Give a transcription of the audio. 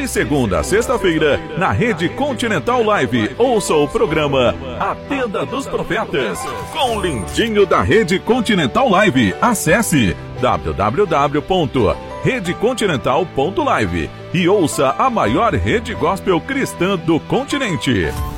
De segunda a sexta-feira, na Rede Continental Live, ouça o programa A Tenda dos Profetas, com o lindinho da Rede Continental Live. Acesse www.redecontinental.live e ouça a maior rede gospel cristã do continente.